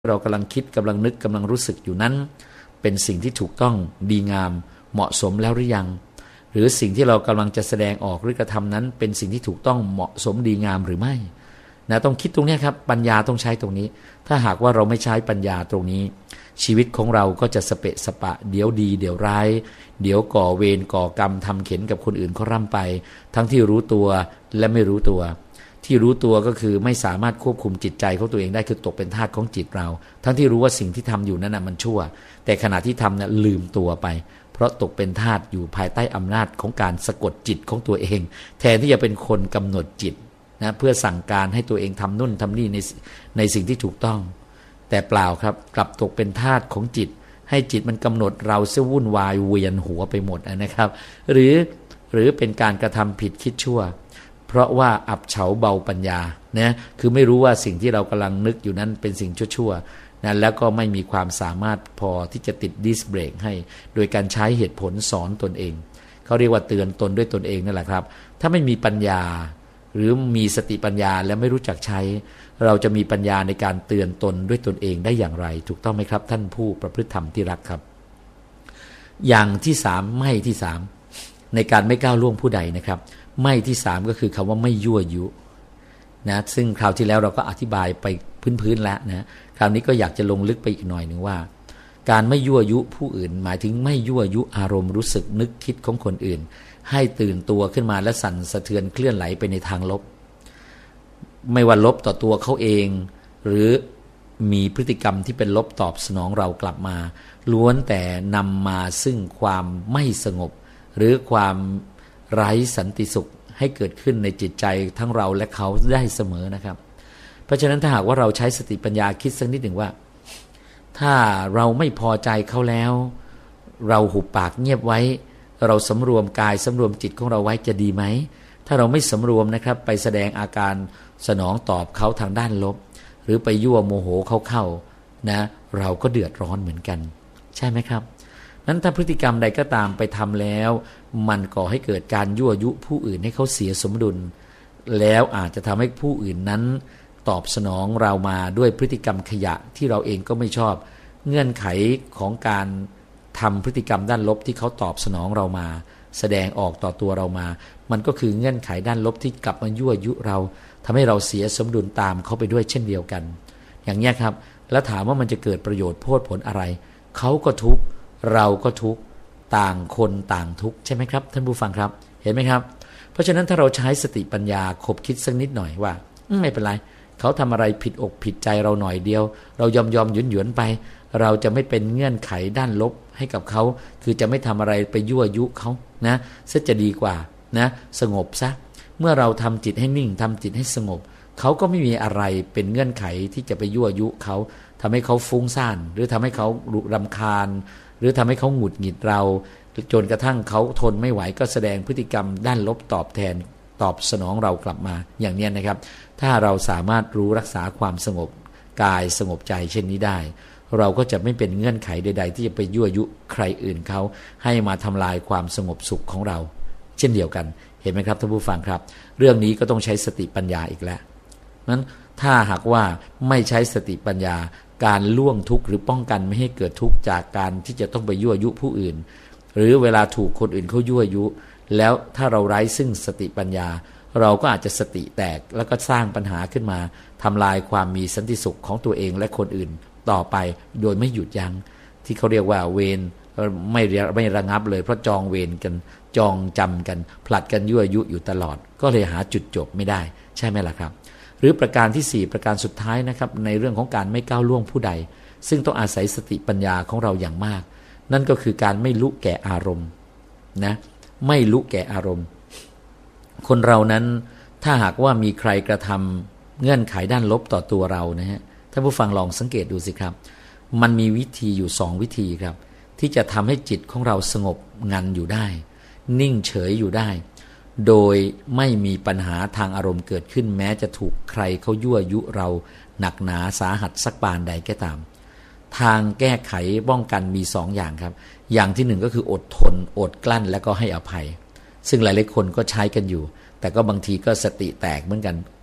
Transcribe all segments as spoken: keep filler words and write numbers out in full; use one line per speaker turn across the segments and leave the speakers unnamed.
เรากำลังคิดกำลังนึกกำลังรู้สึกอยู่นั้นเป็นสิ่งที่ถูกต้องดีงามเหมาะสมแล้วหรือยังหรือสิ่งที่เรากำลังจะแสดงออกหรือกระทำนั้นเป็นสิ่งที่ถูกต้องเหมาะสมดีงามหรือไม่นะต้องคิดตรงนี้ครับปัญญาต้องใช้ตรงนี้ถ้าหากว่าเราไม่ใช้ปัญญาตรงนี้ชีวิตของเราก็จะสเปะสปะเดี๋ยวดีเดี๋ยวร้ายเดี๋ยวก่อเวรก่อกรรมทำเข็ญกับคนอื่นเขาร่ำไปทั้งที่รู้ตัวและไม่รู้ตัวที่รู้ตัวก็คือไม่สามารถควบคุมจิตใจของตัวเองได้คือตกเป็นทาสของจิตเราทั้งที่รู้ว่าสิ่งที่ทำอยู่นั้นนะมันชั่วแต่ขณะที่ทำเนี่ยลืมตัวไปเพราะตกเป็นทาสอยู่ภายใต้อำนาจของการสะกดจิตของตัวเองแทนที่จะเป็นคนกำหนดจิตนะเพื่อสั่งการให้ตัวเองทำนู่นทำนี่ในในสิ่งที่ถูกต้องแต่เปล่าครับกลับตกเป็นทาสของจิตให้จิตมันกำหนดเราเสียวุ่นวายเวียนหัวไปหมดนะครับหรือหรือเป็นการกระทำผิดคิดชั่วเพราะว่าอับเฉาเบาปัญญานะคือไม่รู้ว่าสิ่งที่เรากำลังนึกอยู่นั้นเป็นสิ่งชั่วๆนะแล้วก็ไม่มีความสามารถพอที่จะติดดิสเบรกให้โดยการใช้เหตุผลสอนตนเองเขาเรียกว่าเตือนตนด้วยตนเองนั่นแหละครับถ้าไม่มีปัญญาหรือมีสติปัญญาและไม่รู้จักใช้เราจะมีปัญญาในการเตือนตนด้วยตนเองได้อย่างไรถูกต้องไหมครับท่านผู้ประพฤติธรรมที่รักครับอย่างที่สามไม่ที่สามในการไม่ก้าวล่วงผู้ใดนะครับไม่ที่สามก็คือคำว่าไม่ยั่วยุนะซึ่งคราวที่แล้วเราก็อธิบายไปพื้นๆแล้วนะคราวนี้ก็อยากจะลงลึกไปอีกหน่อยหนึ่งว่าการไม่ยั่วยุผู้อื่นหมายถึงไม่ยั่วยุอารมณ์รู้สึกนึกคิดของคนอื่นให้ตื่นตัวขึ้นมาและสั่นสะเทือนเคลื่อนไหลไปในทางลบไม่ว่าลบต่อตัวเขาเองหรือมีพฤติกรรมที่เป็นลบตอบสนองเรากลับมาล้วนแต่นำมาซึ่งความไม่สงบหรือความไร้สันติสุขให้เกิดขึ้นในจิตใจทั้งเราและเขาได้เสมอนะครับเพราะฉะนั้นถ้าหากว่าเราใช้สติปัญญาคิดสักนิดหนึ่งว่าถ้าเราไม่พอใจเขาแล้วเราหุบปากเงียบไว้เราสำรวมกายสำรวมจิตของเราไว้จะดีไหมถ้าเราไม่สำรวมนะครับไปแสดงอาการสนองตอบเขาทางด้านลบหรือไปยั่วโมโหเขาเข้านะเราก็เดือดร้อนเหมือนกันใช่ไหมครับนั้นถ้าพฤติกรรมใดก็ตามไปทำแล้วมันก่อให้เกิดการยั่วยุผู้อื่นให้เขาเสียสมดุลแล้วอาจจะทำให้ผู้อื่นนั้นตอบสนองเรามาด้วยพฤติกรรมขยะที่เราเองก็ไม่ชอบเงื่อนไขของการทำพฤติกรรมด้านลบที่เขาตอบสนองเรามาแสดงออกต่อตัวเรามามันก็คือเงื่อนไขด้านลบที่กลับมายั่วยุเราทำให้เราเสียสมดุลตามเขาไปด้วยเช่นเดียวกันอย่างนี้ครับแล้วถามว่ามันจะเกิดประโยชน์โพดผลอะไรเขาก็ทุกข์เราก็ทุกข์ต่างคนต่างทุกข์ใช่ไหมครับท่านผู้ฟังครับเห็นไหมครับเพราะฉะนั้นถ้าเราใช้สติปัญญาคบคิดสักนิดหน่อยว่าไม่เป็นไรเขาทำอะไรผิดอกผิดใจเราหน่อยเดียวเรายอมยอมหยุนหยุนไปเราจะไม่เป็นเงื่อนไขด้านลบให้กับเขาคือจะไม่ทำอะไรไปยั่วยุเขานะซะจะดีกว่านะสงบซะเมื่อเราทำจิตให้นิ่งทำจิตให้สงบเขาก็ไม่มีอะไรเป็นเงื่อนไขที่จะไปยั่วยุเขาทำให้เขาฟุ้งซ่านหรือทำให้เขารำคาญหรือทำให้เขาหงุดหงิดเราจนกระทั่งเขาทนไม่ไหวก็แสดงพฤติกรรมด้านลบตอบแทนตอบสนองเรากลับมาอย่างนี้นะครับถ้าเราสามารถรู้รักษาความสงบกายสงบใจเช่นนี้ได้เราก็จะไม่เป็นเงื่อนไขใดๆที่จะไปยั่วยุใครอื่นเขาให้มาทำลายความสงบสุขของเราเช่นเดียวกันเห็นไหมครับท่านผู้ฟังครับเรื่องนี้ก็ต้องใช้สติปัญญาอีกแล้วนั้นถ้าหากว่าไม่ใช้สติปัญญาการล่วงทุกข์หรือป้องกันไม่ให้เกิดทุกข์จากการที่จะต้องไปยั่วยุผู้อื่นหรือเวลาถูกคนอื่นเขายั่วยุแล้วถ้าเราไร้ซึ่งสติปัญญาเราก็อาจจะสติแตกแล้วก็สร้างปัญหาขึ้นมาทำลายความมีสันติสุขของตัวเองและคนอื่นต่อไปโดยไม่หยุดยั้งที่เขาเรียกว่าเวรไม่ไม่ระงับเลยเพราะจองเวรกันจองจำกันผลัดกันยั่วยุอยู่ตลอดก็เลยหาจุดจบไม่ได้ใช่ไหมล่ะครับหรือประการที่สี่ประการสุดท้ายนะครับในเรื่องของการไม่ก้าวล่วงผู้ใดซึ่งต้องอาศัยสติปัญญาของเราอย่างมากนั่นก็คือการไม่ลุแก่อารมณ์นะไม่ลุแก่อารมณ์คนเรานั้นถ้าหากว่ามีใครกระทำเงื่อนไขด้านลบต่อตัวเรานะฮะท่านผู้ฟังลองสังเกตดูสิครับมันมีวิธีอยู่สองวิธีครับที่จะทำให้จิตของเราสงบงันอยู่ได้นิ่งเฉยอยู่ได้โดยไม่มีปัญหาทางอารมณ์เกิดขึ้นแม้จะถูกใครเขายั่วยุเราหนักหนาสาหัสสักปานใดก็ตามทางแก้ไขป้องกันมีสองอย่างครับอย่างที่หนึ่งก็คืออดทนอดกลั้นแล้วก็ให้อภัยซึ่งหลายๆคนก็ใช้กันอยู่แต่ก็บางทีก็สติแตกเหมือนกัน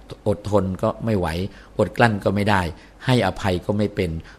อดทนก็ไม่ไหวอดกลั้นก็ไม่ได้ให้อภัยก็ไม่เป็น